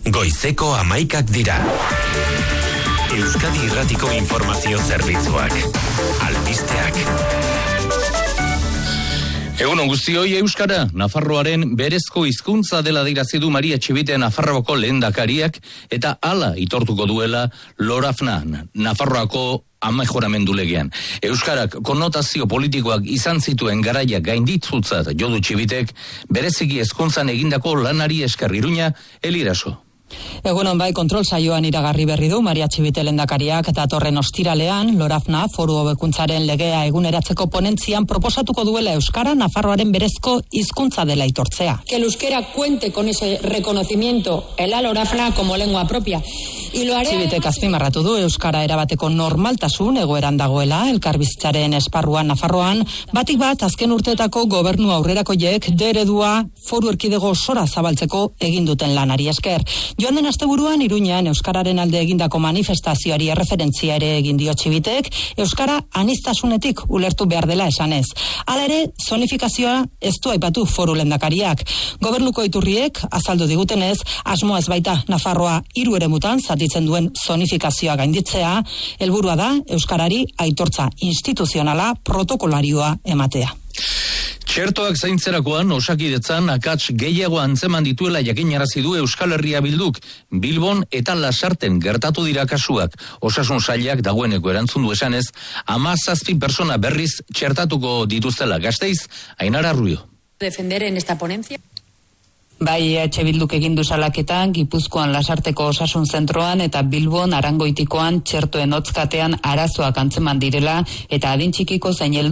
Goizeko 11 dira. Euskadi Irratiko Informazio Zerbitzuak. Albisteak. Egun guztioi, euskara, Nafarroaren berezko hizkuntza dela dirazi du Maria Txibite Nafarroako lehendakariak eta hala itortuko duela Lorafna, Nafarroako amejoramendulegean. Euskarak konnotazio politikoak izan zituen garaia gainditzutzat jodu Txibitek, bereziki hezkuntzan egindako lanari esker. Iruña, Eliraso. Egunon bai, kontrol saioan iragarri berri du Maria Txibite lehendakariak eta datorren ostiralean Lorafna foru hobekuntzaren legea eguneratzeko ponentzian proposatuko duela euskara Nafarroaren berezko hizkuntza dela aitortzea. Que el euskera cuente con ese reconocimiento en la Lorafna como lengua propia. Txibitek azpimarratu du euskara erabateko normaltasun egoeran dagoela elkarbizitzaren esparruan Nafarroan, batik bat azken urteetako gobernu aurrerakoiek eredua foru erkidego osora zabaltzeko egin duten lanari esker. Joan den asteburuan Iruñan euskararen alde egindako manifestazioari erreferentzia ere egin dio Txibitek, euskara aniztasunetik ulertu behar dela esanez. Hala ere, zonifikazioa ez du aipatu foru lehendakariak. Gobernuko iturriek azaldu digutenez, asmoa ez baita Nafarroa 3 eremutan zatitzen duen zonifikazioa gainditzea, helburua da euskarari aitortza instituzionala protokolarioa ematea. Txertoak zaintzerakoan Osakidetzan akats gehiago antzeman dituela jakinarazi du Euskal Herria Bilduk. Bilbon eta Lasarten gertatu dira kasuak. Osasun sailak dagoeneko erantzun du esanez, 17 persona berriz txertatuko dituztela. Gasteiz, Ainara Rubio. Defender en esta ponencia. Bai, Bilduk egin du salaketan, Gipuzkoan Lasarteko osasun zentroan eta Bilbon Arangoitikoan txertoen hotzkatean arazoak antzeman direla eta adin txikiko zein